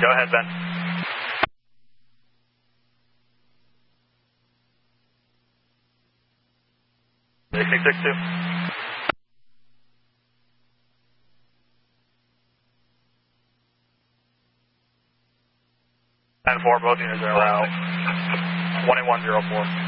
Go ahead, Ben. 662. 10-4, both units are around 2104.